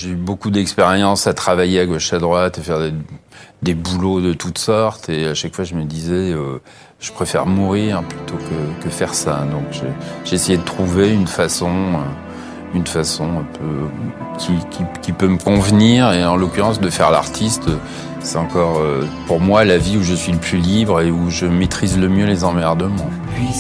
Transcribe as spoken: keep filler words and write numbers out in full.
J'ai eu beaucoup d'expérience à travailler à gauche à droite, à faire des, des boulots de toutes sortes. Et à chaque fois, je me disais, euh, je préfère mourir plutôt que, que faire ça. Donc j'ai, j'ai essayé de trouver une façon... Euh, une façon un peu qui, qui, qui peut me convenir, et en l'occurrence de faire l'artiste, c'est encore euh, pour moi la vie où je suis le plus libre et où je maîtrise le mieux les emmerdements.